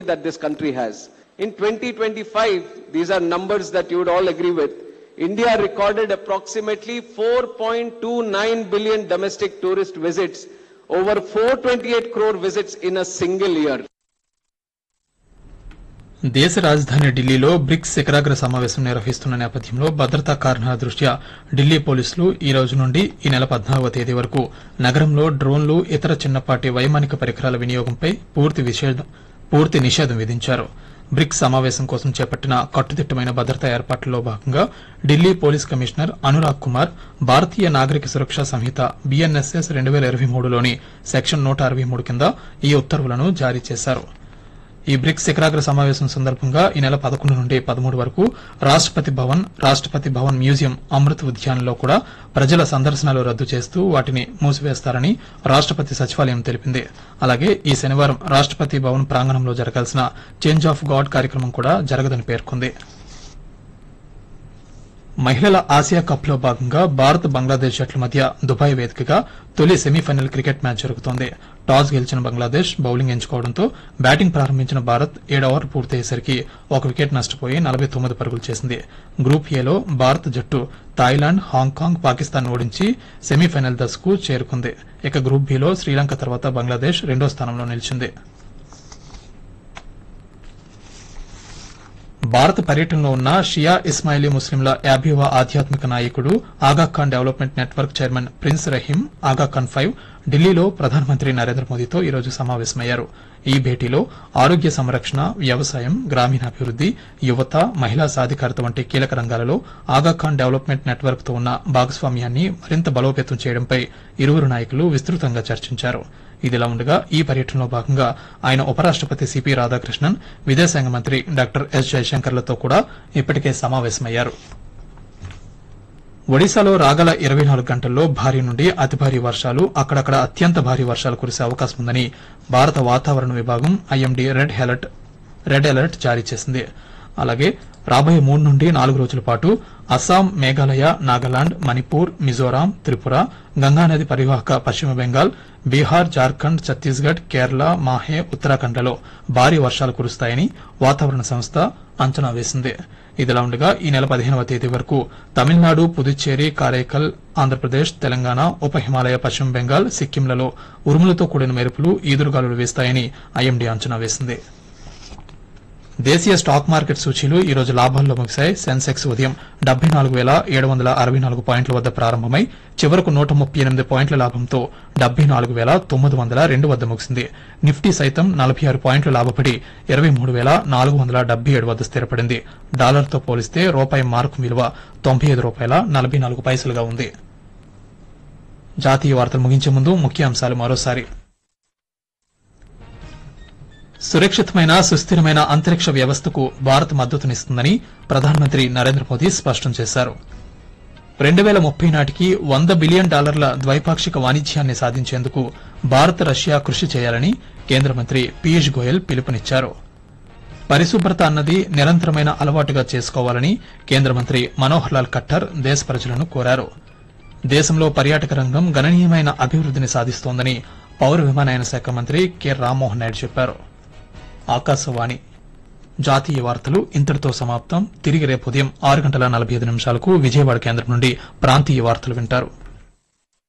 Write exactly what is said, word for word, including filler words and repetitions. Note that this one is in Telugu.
that this country has. In twenty twenty-five, these are numbers that you would all agree with, India recorded approximately four point two nine billion domestic tourist visits, over four hundred twenty-eight crore visits in a single year. దేశ రాజధాని ఢిల్లీలో బ్రిక్స్ శిఖరాగ్ర సమావేశం నిర్వహిస్తున్న నేపథ్యంలో భద్రతా కారణాల దృష్ట్యా ఢిల్లీ పోలీసులు ఈ రోజు నుండి ఈ నెల పద్నాలుగవ తేదీ వరకు నగరంలో డ్రోన్లు ఇతర చిన్నపాటి వైమానిక పరికరాల వినియోగంపై పూర్తి విషేధం పూర్తి నిషేధం విధించారు. బ్రిక్స్ సమావేశం కోసం చేపట్టిన కట్టుదిట్టమైన భద్రతా ఏర్పాట్లలో భాగంగా ఢిల్లీ పోలీస్ కమిషనర్ అనురాగ్ కుమార్ భారతీయ నాగరిక సురక్షా సంహిత బీఎన్ఎస్ఎస్ రెండు పేల ఇరవై మూడులోని సెక్షన్ నూట అరవై మూడు కింద ఈ ఉత్తర్వులను జారీ చేశారు. ఈ బ్రిక్స్ శిఖరాగ్ర సమావేశం సందర్భంగా ఈ నెల పదకొండు నుండి పదమూడు వరకు రాష్టపతి భవన్ రాష్టపతి భవన్ మ్యూజియం అమృత్ ఉద్యాన్లో కూడా ప్రజల సందర్శనలు రద్దు చేస్తూ వాటిని మూసివేస్తారని రాష్టపతి సచివాలయం తెలిపింది. అలాగే ఈ శనివారం రాష్టపతి భవన్ ప్రాంగణంలో జరగాల్సిన చేంజ్ ఆఫ్ గార్డ్ కార్యక్రమం కూడా జరగదని పేర్కొంది. మహిళల ఆసియా కప్ లో భాగంగా భారత్ బంగ్లాదేశ్ జట్ల మధ్య దుబాయ్ వేదికగా తొలి సెమీఫైనల్ క్రికెట్ మ్యాచ్ జరుగుతోంది. టాస్ గెలిచిన బంగ్లాదేశ్ బౌలింగ్ ఎంచుకోవడంతో బ్యాటింగ్ ప్రారంభించిన భారత్ ఏడు ఓవర్లు పూర్తయ్యేసరికి ఒక వికెట్ నష్టపోయి నలభై తొమ్మిది పరుగులు చేసింది. గ్రూప్ ఏలో భారత్ జట్టు థాయిలాండ్, హాంకాంగ్, పాకిస్తాన్ ఓడించి సెమీఫైనల్ దశకు చేరుకుంది. ఇక గ్రూప్ బిలో శ్రీలంక తర్వాత బంగ్లాదేశ్ రెండో స్థానంలో నిలిచింది. భారత పర్యటనలో ఉన్న షియా ఇస్మాయిలీ ముస్లింల యాభైవ ఆధ్యాత్మిక నాయకుడు Aga Khan development network chairman prince Rahim Aga Khan five ఢిల్లీలో ప్రధానమంత్రి నరేంద్ర మోదీతో ఈరోజు సమావేశమయ్యారు. ఈ భేటీలో ఆరోగ్య సంరక్షణ, వ్యవసాయం, గ్రామీణాభివృద్ది, యువత, మహిళా సాధికారత వంటి కీలక రంగాలలో ఆగాఖాన్ డెవలప్మెంట్ నెట్వర్క్ తో ఉన్న భాగస్వామ్యాన్ని మరింత బలోపేతం చేయడంపై ఇరువురు నాయకులు విస్తృతంగా చర్చించారు. ఇదిలా ఉండగా ఈ పర్యటనలో భాగంగా ఆయన ఉపరాష్టపతి సిపి రాధాకృష్ణన్, విదేశాంగ మంత్రి డాక్టర్ ఎస్ జయశంకర్లతో కూడా ఇప్పటికే సమావేశమయ్యారు. ఒడిశాలో రాగల ఇరవై నాలుగు గంటల్లో భారీ నుండి అతి భారీ వర్షాలు, అక్కడక్కడ అత్యంత భారీ వర్షాలు కురిసే అవకాశం ఉందని భారత వాతావరణ విభాగం IMD red alert red alert జారీ చేసింది. అలాగే రాబోయే మూడు నుండి నాలుగు రోజుల పాటు అస్సాం, మేఘాలయ, నాగాలాండ్, మణిపూర్, మిజోరాం, త్రిపుర, గంగానది పరివాహక పశ్చిమ బెంగాల్, బీహార్, జార్ఖండ్, ఛత్తీస్గఢ్, కేరళ, మాహే, ఉత్తరాఖండ్లలో భారీ వర్షాలు కురుస్తాయని వాతావరణ సంస్థ అంచనా వేసింది. ఇదిలా ఉండగా ఈ నెల పదిహేనవ తేదీ వరకు తమిళనాడు, పుదుచ్చేరి, కారైకల్, ఆంధ్రప్రదేశ్, తెలంగాణ, ఉప హిమాలయ, పశ్చిమ బెంగాల్, సిక్కింలలో ఉరుములతో కూడిన మెరుపులు, ఈదురుగాలులు వీస్తాయని ఐఎండీ అంచనా వేసింది. దేశీయ స్టాక్ మార్కెట్ సూచీలు ఈ రోజు లాభాల్లో ముగిశాయి. సెన్సెక్స్ ఉదయం డెబ్బై నాలుగు వేల ఏడు వందల అరవై నాలుగు పాయింట్ల వద్ద ప్రారంభమై చివరకు నూట ముప్పై ఎనిమిది పాయింట్ల లాభంతో డెబ్బై నాలుగు వేల తొమ్మిది వందల రెండు వద్ద ముగిసింది. నిఫ్టీ సైతం నలభై ఆరు పాయింట్లు లాభపడి ఇరవై మూడు వేల నాలుగు వందల డెబ్బై ఏడు వద్ద స్థిరపడింది. డాలర్తో పోలిస్తే రూపాయి మార్కు విలువ తొంభై ఐదు రూపాయల నలభై నాలుగు పైసలుగా ఉంది. జాతీయ వార్తలు ముగించే ముందు ముఖ్యాంశాలు మరోసారి. సురక్షితమైన, సుస్థిరమైన అంతరిక్ష వ్యవస్థకు భారత్ మద్దతునిస్తుందని ప్రధానమంత్రి నరేంద్ర మోదీ స్పష్టం చేశారు. రెండు పేల ముప్పై నాటికి వంద బిలియన్ డాలర్ల ద్వైపాక్షిక వాణిజ్యాన్ని సాధించేందుకు భారత్, రష్యా కృషి చేయాలని కేంద్ర మంత్రి పీయూష్ గోయల్ పిలుపునిచ్చారు. పరిశుభ్రత అన్నది నిరంతరమైన అలవాటుగా చేసుకోవాలని కేంద్ర మంత్రి మనోహర్ లాల్ ఖట్టర్ దేశ ప్రజలను కోరారు. దేశంలో పర్యాటక రంగం గణనీయమైన అభివృద్దిని సాధిస్తోందని పౌర విమానయాన శాఖ మంత్రి కె రామ్మోహన్ నాయుడు చెప్పారు. ఆకాశవాణి జాతీయ వార్తలు ఇంతటితో సమాప్తం. తిరిగి రేపు ఉదయం ఆరు గంటల నలభై ఐదు నిమిషాలకు విజయవాడ కేంద్రం నుండి ప్రాంతీయ వార్తలు వింటారు.